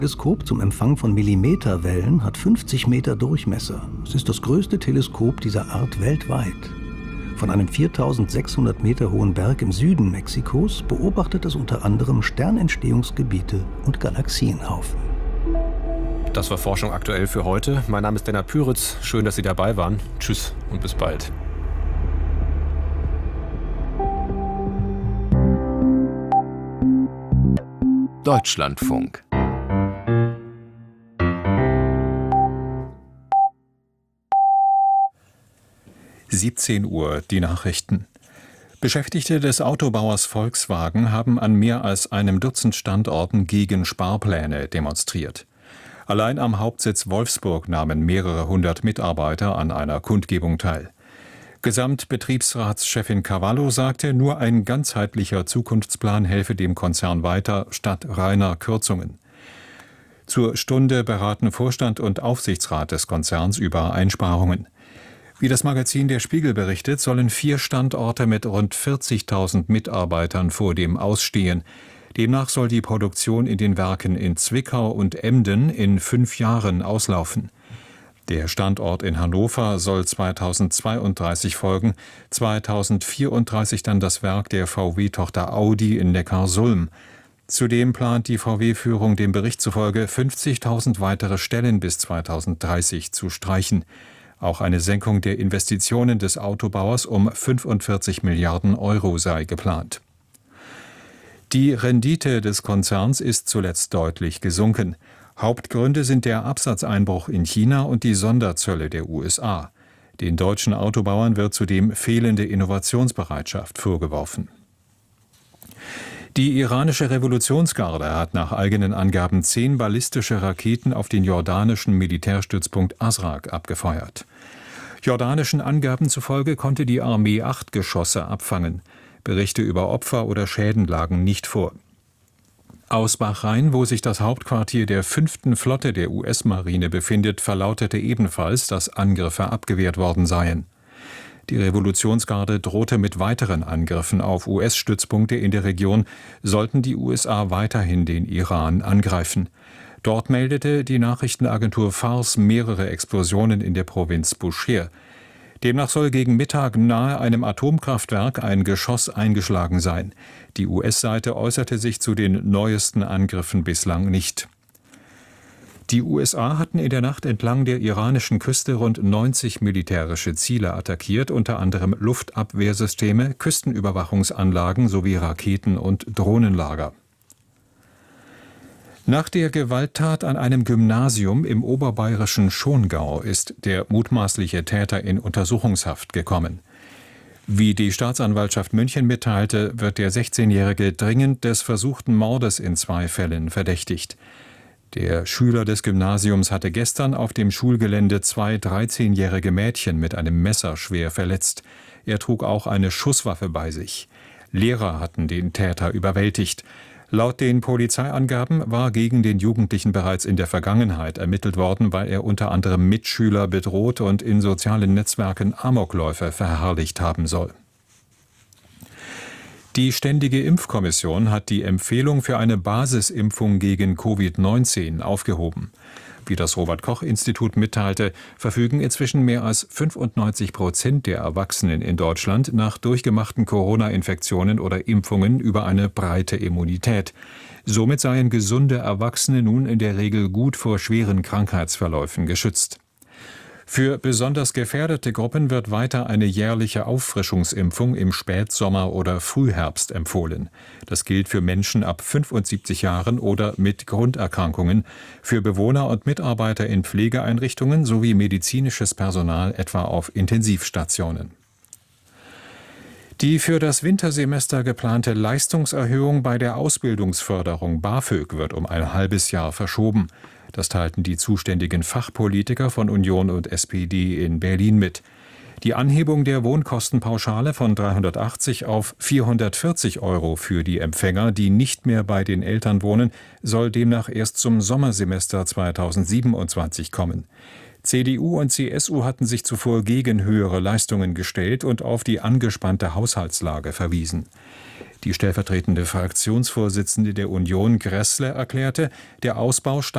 Teleskop zum Empfang von Millimeterwellen hat 50 Meter Durchmesser. Es ist das größte Teleskop dieser Art weltweit. Von einem 4600 Meter hohen Berg im Süden Mexikos beobachtet es unter anderem Sternentstehungsgebiete und Galaxienhaufen. Das war Forschung aktuell für heute. Mein Name ist Lennart Püritz. Schön, dass Sie dabei waren. Tschüss und bis bald. Deutschlandfunk. (17 Uhr), die Nachrichten. Beschäftigte des Autobauers Volkswagen haben an mehr als einem Dutzend Standorten gegen Sparpläne demonstriert. Allein am Hauptsitz Wolfsburg nahmen mehrere hundert Mitarbeiter an einer Kundgebung teil. Gesamtbetriebsratschefin Cavallo sagte, nur ein ganzheitlicher Zukunftsplan helfe dem Konzern weiter, statt reiner Kürzungen. Zur Stunde beraten Vorstand und Aufsichtsrat des Konzerns über Einsparungen. Wie das Magazin Der Spiegel berichtet, sollen 4 Standorte mit rund 40.000 Mitarbeitern vor dem Ausstehen. Demnach soll die Produktion in den Werken in Zwickau und Emden in 5 Jahren auslaufen. Der Standort in Hannover soll 2032 folgen, 2034 dann das Werk der VW-Tochter Audi in Neckarsulm. Zudem plant die VW-Führung dem Bericht zufolge 50.000 weitere Stellen bis 2030 zu streichen. Auch eine Senkung der Investitionen des Autobauers um 45 Milliarden Euro sei geplant. Die Rendite des Konzerns ist zuletzt deutlich gesunken. Hauptgründe sind der Absatzeinbruch in China und die Sonderzölle der USA. Den deutschen Autobauern wird zudem fehlende Innovationsbereitschaft vorgeworfen. Die iranische Revolutionsgarde hat nach eigenen Angaben 10 ballistische Raketen auf den jordanischen Militärstützpunkt Azraq abgefeuert. Jordanischen Angaben zufolge konnte die Armee 8 Geschosse abfangen. Berichte über Opfer oder Schäden lagen nicht vor. Aus Bahrain, wo sich das Hauptquartier der 5. Flotte der US-Marine befindet, verlautete ebenfalls, dass Angriffe abgewehrt worden seien. Die Revolutionsgarde drohte mit weiteren Angriffen auf US-Stützpunkte in der Region, sollten die USA weiterhin den Iran angreifen. Dort meldete die Nachrichtenagentur Fars mehrere Explosionen in der Provinz Bushehr. Demnach soll gegen Mittag nahe einem Atomkraftwerk ein Geschoss eingeschlagen sein. Die US-Seite äußerte sich zu den neuesten Angriffen bislang nicht. Die USA hatten in der Nacht entlang der iranischen Küste rund 90 militärische Ziele attackiert, unter anderem Luftabwehrsysteme, Küstenüberwachungsanlagen sowie Raketen- und Drohnenlager. Nach der Gewalttat an einem Gymnasium im oberbayerischen Schongau ist der mutmaßliche Täter in Untersuchungshaft gekommen. Wie die Staatsanwaltschaft München mitteilte, wird der 16-Jährige dringend des versuchten Mordes in 2 Fällen verdächtigt. Der Schüler des Gymnasiums hatte gestern auf dem Schulgelände 2 13-jährige Mädchen mit einem Messer schwer verletzt. Er trug auch eine Schusswaffe bei sich. Lehrer hatten den Täter überwältigt. Laut den Polizeiangaben war gegen den Jugendlichen bereits in der Vergangenheit ermittelt worden, weil er unter anderem Mitschüler bedroht und in sozialen Netzwerken Amokläufe verherrlicht haben soll. Die Ständige Impfkommission hat die Empfehlung für eine Basisimpfung gegen Covid-19 aufgehoben. Wie das Robert-Koch-Institut mitteilte, verfügen inzwischen mehr als 95% der Erwachsenen in Deutschland nach durchgemachten Corona-Infektionen oder Impfungen über eine breite Immunität. Somit seien gesunde Erwachsene nun in der Regel gut vor schweren Krankheitsverläufen geschützt. Für besonders gefährdete Gruppen wird weiter eine jährliche Auffrischungsimpfung im Spätsommer oder Frühherbst empfohlen. Das gilt für Menschen ab 75 Jahren oder mit Grunderkrankungen, für Bewohner und Mitarbeiter in Pflegeeinrichtungen sowie medizinisches Personal etwa auf Intensivstationen. Die für das Wintersemester geplante Leistungserhöhung bei der Ausbildungsförderung BAföG wird um ein halbes Jahr verschoben. Das teilten die zuständigen Fachpolitiker von Union und SPD in Berlin mit. Die Anhebung der Wohnkostenpauschale von 380 auf 440 € für die Empfänger, die nicht mehr bei den Eltern wohnen, soll demnach erst zum Sommersemester 2027 kommen. CDU und CSU hatten sich zuvor gegen höhere Leistungen gestellt und auf die angespannte Haushaltslage verwiesen. Die stellvertretende Fraktionsvorsitzende der Union, Gräßle, erklärte, der Ausbau